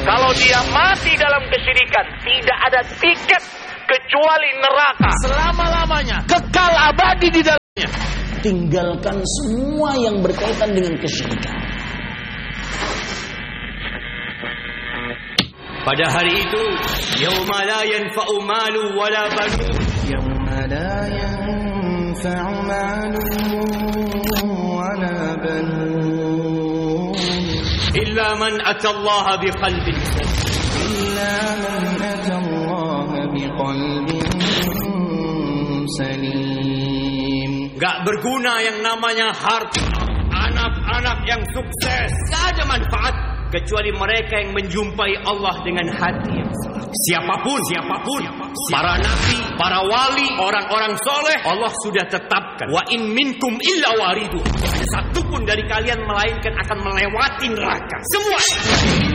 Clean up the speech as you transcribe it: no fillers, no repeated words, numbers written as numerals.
Kalau dia mati dalam kesyirikan, tidak ada tiket kecuali neraka selama-lamanya, kekal abadi di dalamnya. Tinggalkan semua yang berkaitan dengan kesyirikan. Pada hari itu, yauma la yanfa'u malu wala banun. Yauma la yanfa'u malu wala banun. Illa man atallaha biqalbin salim. Illa man atallaha biqalbin salim. Gak berguna yang namanya harta, anak-anak yang sukses. Gak ada manfaat kecuali mereka yang menjumpai Allah dengan hati yang selamat. Siapapun, para nabi, para wali, orang-orang soleh, Allah sudah tetapkan. Wa in minkum illa waridu. Tidak ada satupun dari kalian melainkan akan melewati neraka. Semua.